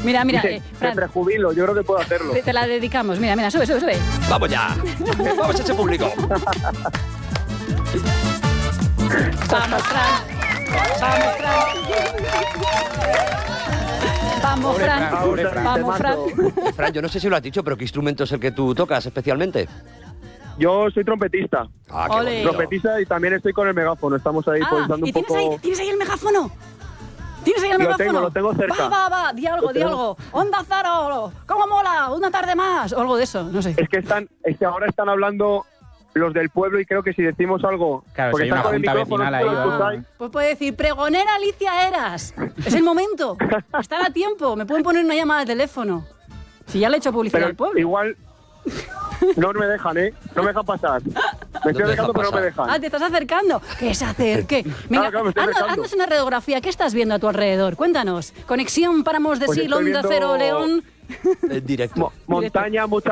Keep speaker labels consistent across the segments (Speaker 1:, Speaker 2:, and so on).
Speaker 1: Mira,
Speaker 2: Fran, me prejubilo, yo creo que puedo hacerlo.
Speaker 1: Te la dedicamos. Mira, sube.
Speaker 3: ¡Vamos ya! ¡Vamos a ese público!
Speaker 1: ¡Vamos, Fran! ¡Vamos, Fran!
Speaker 3: Fran, yo no sé si lo has dicho, pero ¿qué instrumento es el que tú tocas especialmente?
Speaker 2: Yo soy trompetista.
Speaker 3: Ah, qué bonito.
Speaker 2: Trompetista y también estoy con el megáfono. Estamos ahí dando un poco...
Speaker 1: ¿Tienes ahí el megáfono? ¿Tienes ahí el megáfono?
Speaker 2: Lo tengo cerca.
Speaker 1: Va, di algo. Onda Cero, ¿cómo mola? Una tarde más. O algo de eso, no sé.
Speaker 2: Es que ahora están hablando los del pueblo y creo que si decimos algo...
Speaker 4: Claro,
Speaker 2: porque
Speaker 4: si hay una junta vecinal ahí.
Speaker 1: Pues puede decir, pregonera Alicia Eras. Es el momento. Están a tiempo. Me pueden poner una llamada de teléfono. Si ya le he hecho publicidad al pueblo.
Speaker 2: Igual... No me dejan, ¿eh? No me dejan pasar. Me estoy acercando, pero no me dejan.
Speaker 1: Ah, ¿te estás acercando? Que se acerque. Venga, haznos una radiografía. ¿Qué estás viendo a tu alrededor? Cuéntanos. Conexión Páramos de Sil, Onda Cero, León.
Speaker 3: En directo.
Speaker 2: Montaña, mucha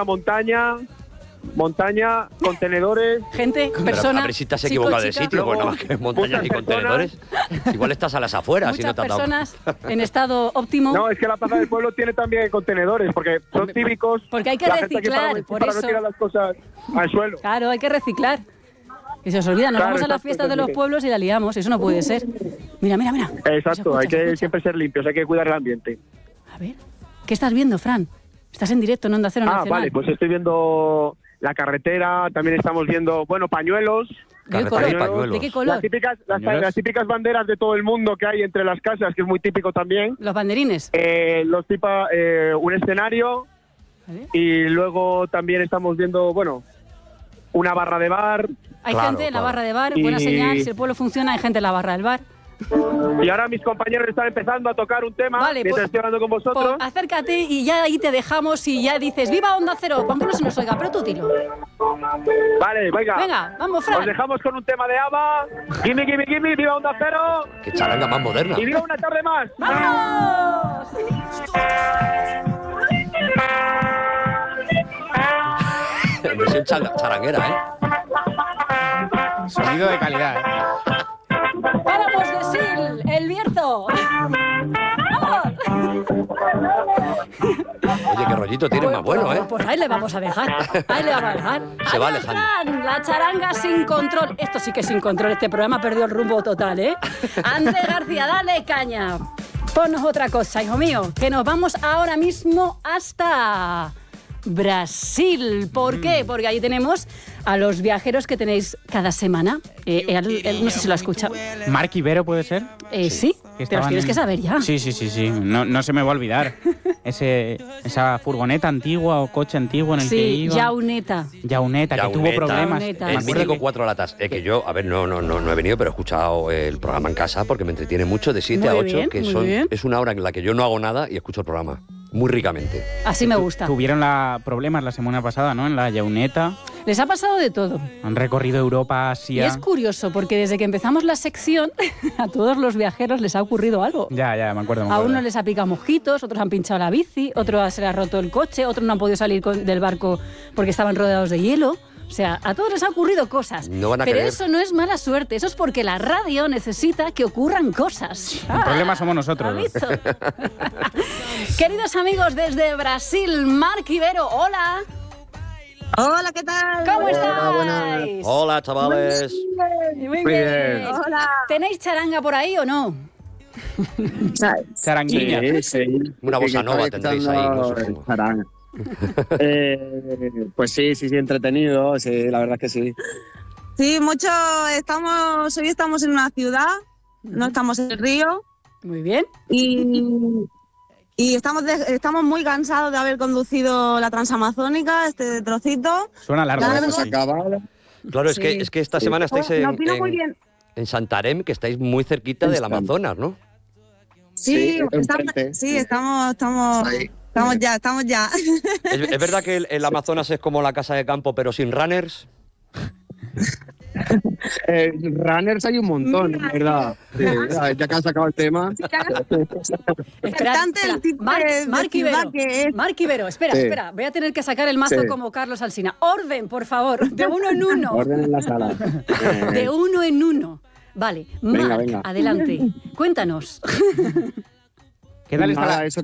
Speaker 2: montaña, contenedores.
Speaker 1: Gente, personas.
Speaker 3: Pero a ver si te has equivocado de sitio, pues nada más que montañas y contenedores. Igual estás a las afueras.
Speaker 1: Muchas
Speaker 3: y no te
Speaker 1: personas en estado óptimo.
Speaker 2: No, es que la Plaza del Pueblo tiene también contenedores, porque son típicos.
Speaker 1: Porque hay que reciclar, por eso.
Speaker 2: No tirar las cosas al suelo.
Speaker 1: Claro, hay que reciclar. Y se os olvida, nos vamos a las fiestas de los pueblos y la liamos. Eso no puede ser. Mira.
Speaker 2: Exacto, hay que siempre ser limpios, hay que cuidar el ambiente.
Speaker 1: A ver, ¿qué estás viendo, Fran? Estás en directo en Onda Cero Nacional.
Speaker 2: Vale, pues estoy viendo la carretera, también estamos viendo, pañuelos.
Speaker 1: ¿De qué color? ¿De qué color?
Speaker 2: Las típicas banderas de todo el mundo que hay entre las casas, que es muy típico también.
Speaker 1: Los banderines.
Speaker 2: Un escenario. ¿Vale? Y luego también estamos viendo, una barra de bar.
Speaker 1: Hay gente en la barra de bar, buena señal, si el pueblo funciona, hay gente en la barra del bar.
Speaker 2: Y ahora mis compañeros están empezando a tocar un tema, mientras estoy hablando con vosotros.
Speaker 1: Acércate y ya ahí te dejamos y ya dices, ¡viva Onda Cero! Aunque no se nos oiga, pero tú dilo.
Speaker 2: Vale, venga.
Speaker 1: Venga, vamos, Fran.
Speaker 2: Os dejamos con un tema de ABBA. Gimme, gimme, gimme, ¡viva Onda Cero!
Speaker 3: ¡Qué charanga más moderna!
Speaker 2: ¡Y viva una tarde más!
Speaker 1: ¡Vamos!
Speaker 3: Versión charanguera, ¿eh?
Speaker 4: Sonido de calidad.
Speaker 1: ¡Páramos de Sil! ¡El Bierzo! ¡Vamos!
Speaker 3: Oye, qué rollito tienes más bueno, ¿eh?
Speaker 1: Pues ahí le vamos a dejar.
Speaker 3: Se va alejando.
Speaker 1: La charanga sin control. Esto sí que es sin control. Este programa perdió el rumbo total, ¿eh? Andrés García, dale caña. Ponnos otra cosa, hijo mío. Que nos vamos ahora mismo hasta Brasil. ¿Por qué? Porque ahí tenemos a los viajeros que tenéis cada semana. No sé si lo has escuchado.
Speaker 4: ¿Marc Ibero puede ser?
Speaker 1: Sí, te los tienes que saber ya.
Speaker 4: Sí. No se me va a olvidar. Esa furgoneta antigua o coche antiguo en el que iba.
Speaker 1: Yauneta,
Speaker 4: que tuvo problemas.
Speaker 3: El mítico 4 latas. Es que yo, no he venido, pero he escuchado el programa en casa porque me entretiene mucho de 7 a 8, es una hora en la que yo no hago nada y escucho el programa. Muy ricamente.
Speaker 1: Así me gusta.
Speaker 4: Tuvieron problemas la semana pasada, ¿no? En la Yauneta.
Speaker 1: Les ha pasado de todo.
Speaker 4: Han recorrido Europa, Asia.
Speaker 1: Y es curioso, porque desde que empezamos la sección, a todos los viajeros les ha ocurrido algo.
Speaker 4: Ya, me acuerdo.
Speaker 1: A unos les ha picado mosquitos, otros han pinchado la bici, otros se les ha roto el coche, otros no han podido salir del barco porque estaban rodeados de hielo. O sea, a todos les han ocurrido cosas.
Speaker 3: No van a
Speaker 1: pero
Speaker 3: creer.
Speaker 1: Eso no es mala suerte, eso es porque la radio necesita que ocurran cosas.
Speaker 4: El problema somos nosotros.
Speaker 1: Queridos amigos desde Brasil, Marc Ibero, hola.
Speaker 5: Hola, ¿qué tal?
Speaker 1: ¿Cómo estáis?
Speaker 3: Hola, chavales.
Speaker 1: Muy bien.
Speaker 5: Hola.
Speaker 1: ¿Tenéis charanga por ahí o no?
Speaker 4: Charanguilla.
Speaker 2: Sí.
Speaker 3: Una bossa nova tendréis ahí, ¿no? Supongo.
Speaker 2: Pues sí, entretenido, sí, la verdad es que sí.
Speaker 5: Sí, mucho. Hoy estamos en una ciudad, no estamos en el río.
Speaker 1: Muy bien.
Speaker 5: Y estamos muy cansados de haber conducido la Transamazónica, este trocito.
Speaker 4: Suena largo.
Speaker 3: Claro, es que esta semana estáis en Santarém, que estáis muy cerquita del Amazonas, ¿no?
Speaker 5: Sí, estamos ya.
Speaker 3: ¿Es verdad que el Amazonas es como la casa de campo, pero sin runners?
Speaker 2: Runners hay un montón, la verdad. Sí, ya que han sacado el tema.
Speaker 1: Marc Ibero, espera. Voy a tener que sacar el mazo como Carlos Alsina. Orden, por favor, de uno en uno.
Speaker 2: Orden en la sala.
Speaker 1: De uno en uno. Vale, Marc,
Speaker 2: venga.
Speaker 1: adelante. Cuéntanos.
Speaker 4: ¿Qué tal está
Speaker 2: eso